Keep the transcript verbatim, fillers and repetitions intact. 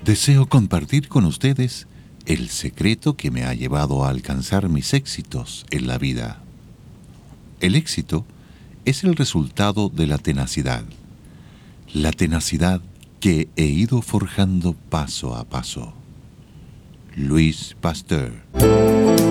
Deseo compartir con ustedes el secreto que me ha llevado a alcanzar mis éxitos en la vida. El éxito es el resultado de la tenacidad. La tenacidad que he ido forjando paso a paso. Louis Pasteur.